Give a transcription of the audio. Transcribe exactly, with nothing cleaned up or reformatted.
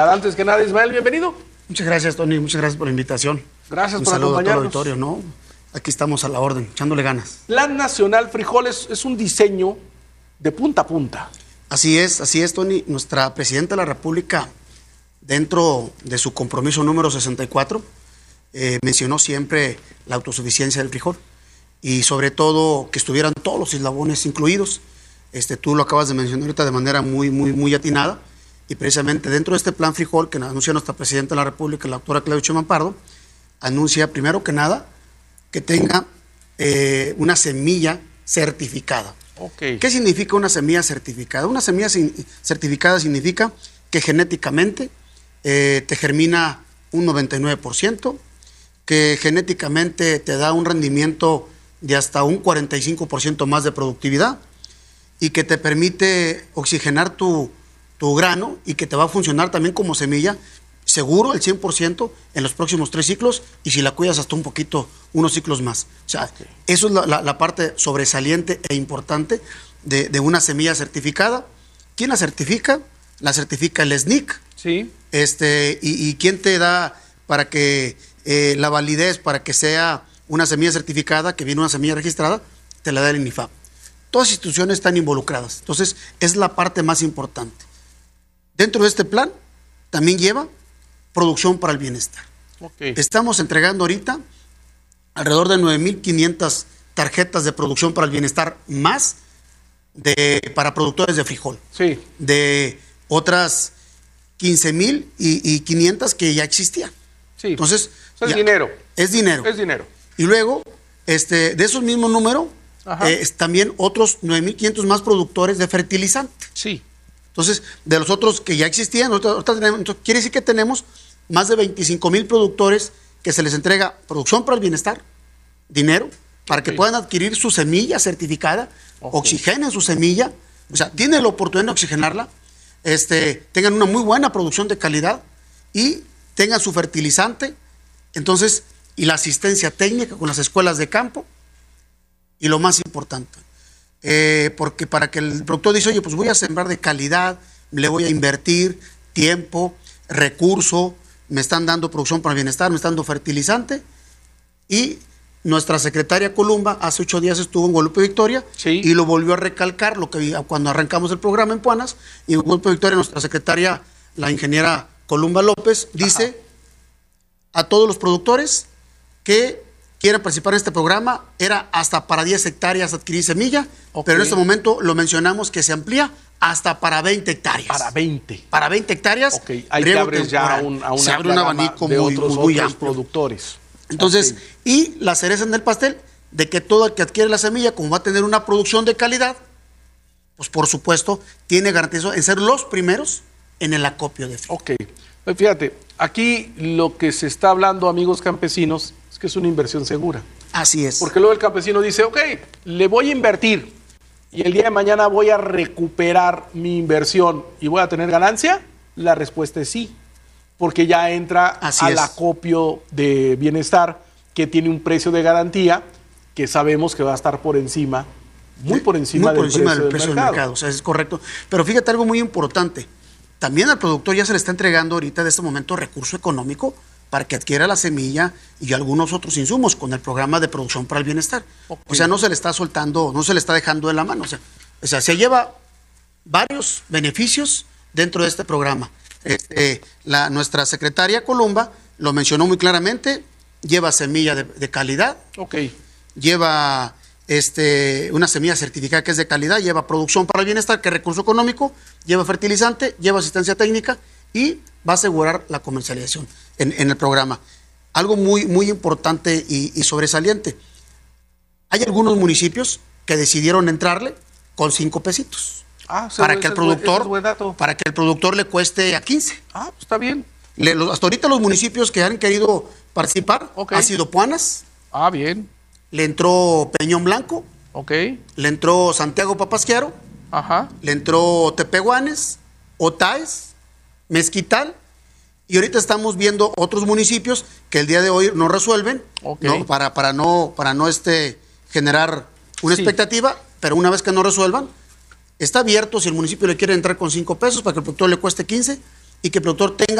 Antes que nada, Ismael, bienvenido. Muchas gracias, Tony, muchas gracias por la invitación. Gracias Un por saludo acompañarnos. a todo el auditorio, ¿no? Aquí estamos a la orden, echándole ganas. Plan Nacional Frijoles es un diseño de punta a punta. Así es, así es, Tony. Nuestra Presidenta de la República, dentro de su compromiso número sesenta y cuatro, eh, mencionó siempre la autosuficiencia del frijol y sobre todo que estuvieran todos los eslabones incluidos. Este, tú lo acabas de mencionar ahorita de manera muy, muy, muy atinada. Y precisamente dentro de este plan frijol que anuncia nuestra Presidenta de la República, la doctora Claudia Sheinbaum Pardo, anuncia primero que nada que tenga eh, una semilla certificada. Okay. ¿Qué significa una semilla certificada? Una semilla certificada significa que genéticamente eh, te germina un noventa y nueve por ciento, que genéticamente te da un rendimiento de hasta un cuarenta y cinco por ciento más de productividad y que te permite oxigenar tu tu grano y que te va a funcionar también como semilla, seguro el cien por ciento en los próximos tres ciclos y si la cuidas hasta un poquito, unos ciclos más. O sea, okay. Eso es la, la, la parte sobresaliente e importante de, de una semilla certificada. ¿Quién la certifica? La certifica el S N I C. Sí. Este, y, y ¿quién te da para que eh, la validez, para que sea una semilla certificada, que viene una semilla registrada, te la da el INIFAP? Todas las instituciones están involucradas. Entonces, es la parte más importante. Dentro de este plan también lleva producción para el bienestar. Okay. Estamos entregando ahorita alrededor de nueve mil quinientas tarjetas de producción para el bienestar más de, para productores de frijol. Sí. De otras quince mil y quinientas que ya existían. Sí. Entonces, Eso es ya, dinero. Es dinero. Es dinero. Y luego, este, de esos mismos números, eh, también otros nueve mil quinientos más productores de fertilizante. Sí. Entonces, de los otros que ya existían, ahorita, ahorita tenemos, entonces, quiere decir que tenemos más de veinticinco mil productores que se les entrega producción para el bienestar, dinero, para okay. que puedan adquirir su semilla certificada, okay. oxigenen su semilla, o sea, tienen la oportunidad de oxigenarla, este, tengan una muy buena producción de calidad y tengan su fertilizante, entonces, y la asistencia técnica con las escuelas de campo, y lo más importante, Eh, porque para que el productor dice, oye, pues voy a sembrar de calidad, le voy a invertir tiempo, recurso, me están dando producción para el bienestar, me están dando fertilizante, y nuestra secretaria Columba hace ocho días estuvo en Guadalupe Victoria, sí. y lo volvió a recalcar, lo que cuando arrancamos el programa en Puanas, y en Guadalupe Victoria nuestra secretaria, la ingeniera Columba López, dice Ajá. a todos los productores que quieren participar en este programa, era hasta para diez hectáreas adquirir semilla, okay. pero en este momento lo mencionamos que se amplía hasta para veinte hectáreas. Para veinte. Para veinte hectáreas. Ok, ahí te abres ya un, a una se abre un abanico de muy, otros, muy otros amplio. productores. Entonces, okay. y la cereza en el pastel, de que todo el que adquiere la semilla, como va a tener una producción de calidad, pues por supuesto, tiene garantizado en ser los primeros en el acopio de frijol. Ok, pues fíjate, aquí lo que se está hablando, amigos campesinos, que es una inversión segura. Así es. Porque luego el campesino dice, ok, le voy a invertir y el día de mañana voy a recuperar mi inversión y voy a tener ganancia. La respuesta es sí, porque ya entra Así al es. acopio de bienestar que tiene un precio de garantía que sabemos que va a estar por encima, muy por encima, muy por del, encima precio del precio del mercado. mercado. O sea, es correcto. Pero fíjate algo muy importante. También al productor ya se le está entregando ahorita de este momento recurso económico para que adquiera la semilla y algunos otros insumos con el programa de producción para el bienestar. Okay. O sea, no se le está soltando, no se le está dejando de la mano. O sea, o sea se lleva varios beneficios dentro de este programa. Este, la, nuestra secretaria Columba lo mencionó muy claramente, lleva semilla de, de calidad, okay. lleva este, una semilla certificada que es de calidad, lleva producción para el bienestar, que es recurso económico, lleva fertilizante, lleva asistencia técnica y va a asegurar la comercialización en, en el programa. Algo muy, muy importante y, y sobresaliente. Hay algunos municipios que decidieron entrarle con cinco pesitos. Ah, para que el productor, es buen dato. para que el productor le cueste a quince. Ah, pues está bien. Le, los, hasta ahorita los municipios que han querido participar okay. ha sido Puanas. Ah, bien. Le entró Peñón Blanco. Ok. Le entró Santiago Papasquiaro. Ajá. Le entró Tepehuanes, Otaes, Mezquital, y ahorita estamos viendo otros municipios que el día de hoy no resuelven, okay. ¿no? Para, para no, para no este, generar una sí. expectativa, pero una vez que no resuelvan, está abierto si el municipio le quiere entrar con cinco pesos para que el productor le cueste quince, y que el productor tenga